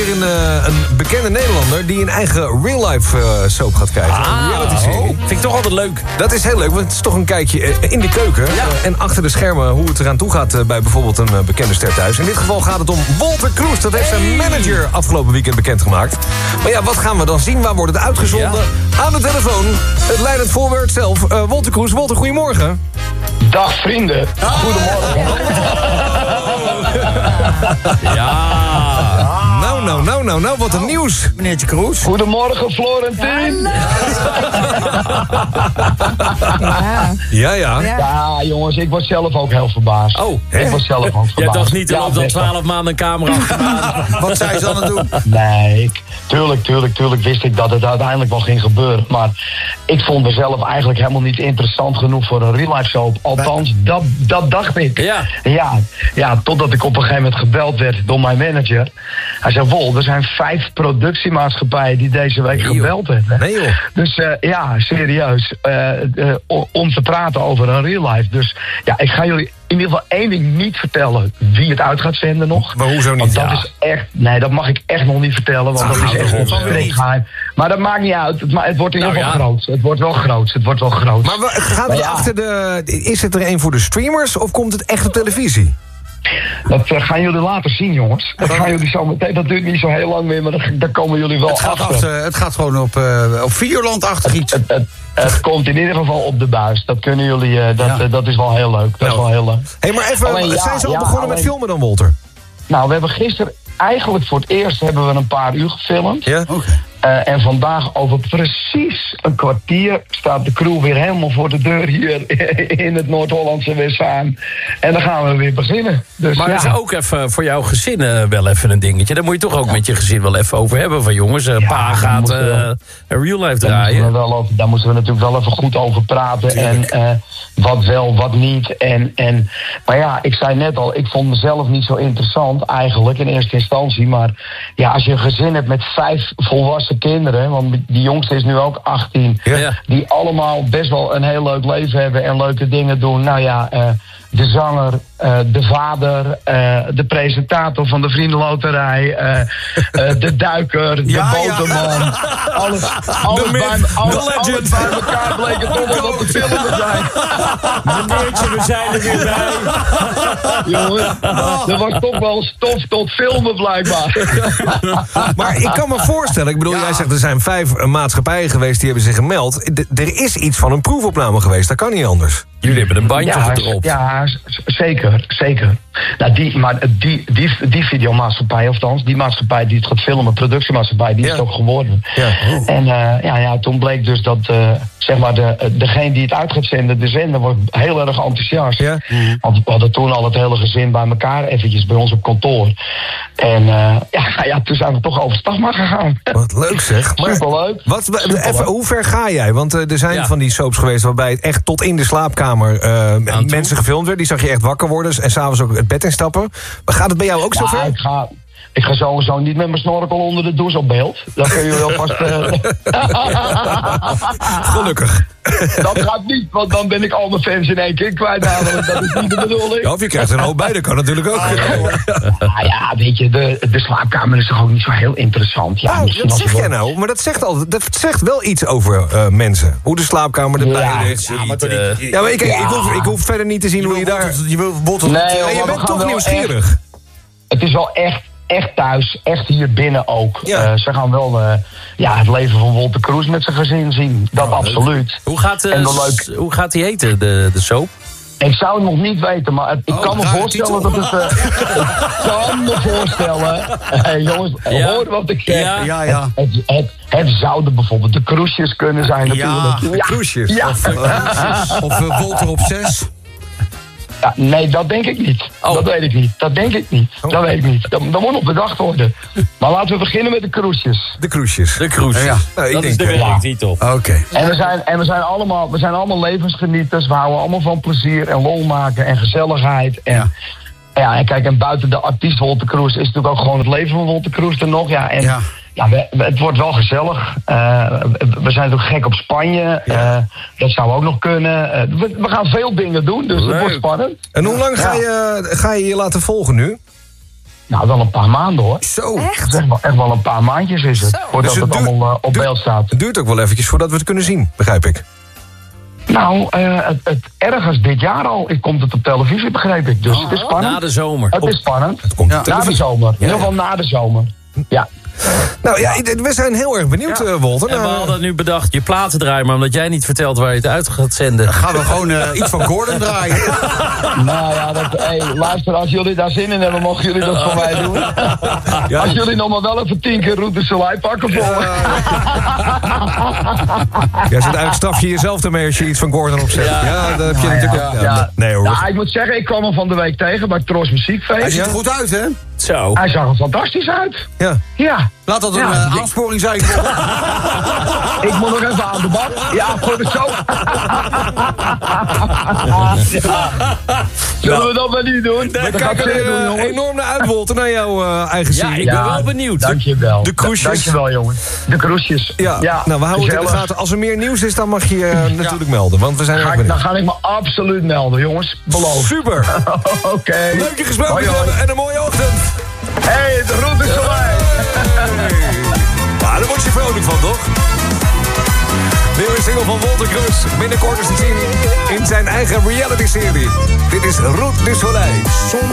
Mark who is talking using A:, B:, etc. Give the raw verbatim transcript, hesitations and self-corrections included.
A: een, uh, een bekende Nederlander die een eigen real-life uh, soap gaat krijgen.
B: Ah,
A: een reality-serie.
B: Oh, vind ik toch altijd leuk.
A: Dat is heel leuk, want het is toch een kijkje uh, in de keuken.
B: Ja.
A: Uh, en achter de schermen hoe het eraan toe gaat uh, bij bijvoorbeeld een uh, bekende ster thuis. In dit geval gaat het om Wolter Kroes. Dat heeft zijn manager afgelopen weekend bekendgemaakt. Maar ja, wat gaan we dan zien? Waar wordt het uitgezonden? Ja. Aan de telefoon, het leidend voorwerp zelf. Uh, Wolter Kroes. Wolter, goedemorgen.
C: Dag vrienden.
B: Oh.
C: Goedemorgen.
B: Ja.
A: Nou, nou, nou, nou, nou, wat een nieuws.
B: Meneertje Kroes.
C: Goedemorgen Florentin.
D: Ja.
A: Ja, ja.
D: Ja.
C: Ja jongens, ik was zelf ook heel verbaasd.
B: Oh,
C: ik was zelf ook verbaasd.
B: jij dacht niet, er
C: Ja,
B: loopt al
C: best wel.
B: twaalf maanden een camera achteraan.
E: Wat zijn ze aan het doen?
C: Nee, ik, tuurlijk, tuurlijk, tuurlijk wist ik dat het uiteindelijk wel ging gebeuren. Maar ik vond mezelf eigenlijk helemaal niet interessant genoeg voor een real life soap. Althans, dat, dat dacht ik.
B: Ja.
C: Ja, ja, totdat ik op een gegeven moment gebeld werd door mijn manager. Hij zei, Wol, er zijn vijf productiemaatschappijen die deze week
A: Nee, joh.
C: gebeld hebben.
A: Nee, joh.
C: Dus uh, ja, serieus. Uh, uh, om te praten over een real life. Dus ja, ik ga jullie in ieder geval één ding niet vertellen wie het uit gaat zenden nog.
A: Maar hoezo niet?
C: Want dat
A: Ja.
C: is echt... Nee, dat mag ik echt nog niet vertellen, want
A: Ah,
C: dat is
A: hou
C: echt
A: erop,
C: een
A: man.
C: strikt geheim. Maar dat maakt niet uit. Het, ma- het wordt in
B: Nou,
C: ieder geval
B: ja.
C: groot. Het wordt wel groot. Het wordt wel groot.
A: Maar wa- gaat
C: Maar
A: het
C: ja.
A: achter de... Is het er een voor de streamers of komt het echt op televisie?
C: Dat uh, gaan jullie later zien, jongens. Dat gaan jullie zo meteen. Dat duurt niet zo heel lang meer, maar dat- daar komen jullie wel
E: Het gaat,
C: achter.
E: achter, het gaat gewoon op, uh, op Videoland-achtig iets.
C: Het, het, het komt in ieder geval op de buis. Dat kunnen jullie. Uh, dat,
E: Ja.
C: uh, dat is wel heel leuk. Dat is wel heel leuk.
A: Hé, hey, maar even,
C: Alleen, ja,
A: zijn ze al
C: ja,
A: begonnen met
C: alleen-
A: filmen dan, Wolter?
C: Nou, we hebben gisteren eigenlijk voor het eerst hebben we een paar uur gefilmd.
A: Ja?
E: Oké.
C: Uh, en vandaag over precies een kwartier staat de crew weer helemaal voor de deur hier in het Noord-Hollandse Westzaan. En dan gaan we weer beginnen. Dus
B: Maar
C: ja.
B: dat is ook even voor jouw gezin uh, wel even een dingetje. Daar moet je toch ook met je gezin wel even over hebben. Van jongens, uh,
C: Ja,
B: pa
C: daar
B: gaat
C: moeten we
B: uh,
C: wel.
B: een real life
C: Daar moeten, we
B: draaien.
C: wel over, daar moeten we natuurlijk wel even goed over praten. En uh, wat wel, wat niet. En, en, maar ja, ik zei net al, ik vond mezelf niet zo interessant eigenlijk in eerste instantie. Maar ja, als je een gezin hebt met vijf volwassen kinderen, want die jongste is nu ook achttien,
A: Ja.
B: Ja.
C: die allemaal best wel een heel leuk leven hebben en leuke dingen doen. Nou ja, uh, de zanger, uh, de vader, uh, de presentator van de Vriendenloterij, uh, uh, de duiker, de
E: Ja, ja.
C: boterman. Alles, alles,
B: myth,
C: bij, alles,
B: the legend.
C: alles bij elkaar bleek het toch wel wat te filmen zijn.
B: Meneertje, we zijn er weer bij.
C: Jongen, er was toch wel stof tot filmen blijkbaar.
A: Maar ik kan me voorstellen, ik bedoel, jij zegt er zijn vijf uh, maatschappijen geweest die hebben zich gemeld. D- er is iets van een proefopname geweest, dat kan niet anders.
B: Jullie hebben een bandje
C: Ja,
B: gedropt.
C: ja, z- zeker, zeker. Nou, die, maar die, die, die videomaatschappij, of althans, die maatschappij die het gaat filmen, productiemaatschappij, die is
A: Ja.
C: het ook geworden.
A: Ja.
C: En uh, ja, ja, toen bleek dus dat, uh, zeg maar, de, degene die het uit gaat zenden, de zender, wordt heel erg enthousiast.
A: Ja.
C: Want we hadden toen al het hele gezin bij elkaar, eventjes bij ons op kantoor. En uh, ja, ja, toen zijn we toch overstag maar gegaan.
A: Wat leuk zeg. Maar
C: Superleuk.
A: wat, wa-
C: Superleuk.
A: even, hoe ver ga jij? Want uh, er zijn
B: Ja.
A: van die soaps geweest waarbij het echt tot in de slaapkamer uh,
B: toe.
A: mensen gefilmd werd. Die zag je echt wakker worden en s'avonds ook het bed instappen. Maar gaat het bij jou ook zo
C: Ja,
A: ver?
C: ik ga, ik ga sowieso niet met mijn snorkel onder de douche op beeld. Dat kun je wel vast... Uh...
A: Gelukkig.
C: Dat gaat niet, want dan ben ik al mijn fans in één keer kwijt. Namelijk. Dat is niet de bedoeling.
A: Ja, of je krijgt er een hoop bij, dat kan natuurlijk ook.
C: Nou ja, weet je, de, de slaapkamer is toch ook niet zo heel interessant. Ja,
A: Nou,
C: misschien
A: dat
C: als je
A: zeg jij
C: wel-
A: nou, maar dat zegt, al, dat zegt wel iets over uh, mensen. Hoe de slaapkamer erbij
C: Ja,
A: ligt.
E: Ja, maar toch
B: eh,
E: niet-
A: Ja, maar ik, ik,
C: Ja.
A: hoef, ik hoef verder niet te zien hoe je daar...
E: Je wil botten.
C: Nee,
A: Ja,
C: hoor,
A: je
C: maar we
A: bent
C: gaan
A: toch
C: wel
A: nieuwsgierig.
C: Het is wel echt, echt thuis, echt hier binnen ook.
A: Ja.
C: Uh, ze gaan wel uh, ja, het leven van Wolter Kroes met zijn gezin zien. Dat absoluut.
B: Hoe gaat, uh,
C: En wel leuk.
B: s- hoe gaat die heten, de, de soap?
C: Ik zou het nog niet weten, maar het- ik
E: Oh,
C: kan me
E: rare
C: voorstellen
E: titel.
C: dat het... Uh, ik kan me voorstellen... Hey, jongens,
B: Ja.
C: hoor wat ik zeg.
B: Ja.
E: Ja, ja.
C: Het, het, het zouden bijvoorbeeld de kroesjes kunnen zijn
E: Ja,
C: natuurlijk.
A: de kroesjes.
C: Ja.
E: Of uh, Wolter op zes.
C: Ja, nee, dat denk ik niet.
B: Oh.
C: Dat weet ik niet. Dat denk ik niet. Dat weet ik niet. Dat, dat moet nog bedacht worden. Maar laten we beginnen met de kroesjes.
A: De kroesjes.
B: De cruise.
E: Ja.
A: Nou, ik
B: dat is de
A: denk, uh,
B: werktitel.
E: Oké.
C: En we zijn, en we zijn, allemaal, we zijn allemaal levensgenieters. We houden allemaal van plezier en lol maken en gezelligheid. En,
E: Ja.
C: ja, en kijk, en buiten de artiest Wolter Kroes is natuurlijk ook gewoon het leven van Wolter Kroes er nog. Ja, en
E: Ja.
C: ja, we, we- het wordt wel gezellig. Uh, we zijn natuurlijk gek op Spanje. Uh, dat zou ook nog kunnen. Uh, we, we gaan veel dingen doen, dus het
B: Leuk.
C: wordt spannend.
A: En hoe lang ga je, ga je je laten volgen nu?
C: Nou, wel een paar maanden hoor.
E: Zo.
D: Echt?
C: Echt wel, echt wel een paar maandjes is het. Voordat
A: Dus het
C: het
A: duurt-
C: allemaal uh, op
A: duurt-
C: beeld staat.
A: Het duurt ook wel eventjes voordat we het kunnen zien, begrijp ik.
C: Nou, uh, het, het ergens dit jaar al komt het op televisie, begreep ik. Dus het is spannend.
B: Na de zomer.
C: Het is spannend.
A: Het komt op
C: Na de
A: televisie.
C: zomer. In
A: Ja,
C: ieder geval
A: ja.
C: na de zomer. Ja.
A: Nou ja, we zijn heel erg benieuwd,
C: Ja.
A: uh, Walter.
B: En we
A: Nou,
B: hadden nu bedacht je platen draaien, maar omdat jij niet vertelt waar je het uit gaat zenden.
E: Gaan we gewoon uh, iets van Gordon draaien.
C: Nou ja, dat, hey, luister, als jullie daar zin in hebben, mogen jullie dat voor mij doen.
A: Ja.
C: Als jullie nog maar wel even tien keer Route Soleil pakken voor me.
A: Jij zit eigenlijk straf je jezelf ermee als je iets van Gordon opzet. Ja,
B: Ja.
A: dat heb je
C: Ja,
A: natuurlijk ook.
C: ja,
A: Ja,
C: ja.
A: Nee hoor.
C: Ja, ik moet zeggen, ik kwam hem van de week tegen bij Tros Muziekfeest.
E: Hij ziet er goed uit, hè?
B: Zo.
C: Hij zag er fantastisch uit.
A: Ja.
C: Ja.
E: Laat dat een
C: Ja,
E: uh,
C: ik-
E: aansporing zijn.
C: Ik moet nog even aan de bak. Ja, voor de show. Ja. Zullen we dat maar niet doen?
A: Daar
C: Dat ga ik
A: kijken
C: zeker
A: we
C: doen,
A: uh,
C: jongens.
A: enorm naar uit, Walter, naar jouw uh, eigen
B: Ja,
A: serie.
B: ik ben wel benieuwd.
C: Dankjewel.
A: De cruises.
C: Dankjewel, jongen. De cruises.
A: Ja, nou we houden het in de
C: gezellig.
A: gaten. Als er meer nieuws is, dan mag je uh, natuurlijk melden. Want we zijn
C: Ga
A: erg
C: ik, dan
A: benieuwd.
C: ga ik me absoluut melden, jongens. Beloofd.
A: Super.
C: Oké.
A: Leuk je gesproken
C: Hoi,
A: te
C: hoi.
A: hebben en een mooie ochtend.
C: Hey, de route is voorbij.
A: Ja, daar word je vrolijk van, toch? Nieuwe single van Walter Cruz. Binnenkort is te zien in zijn eigen reality-serie. Dit is Route du Soleil.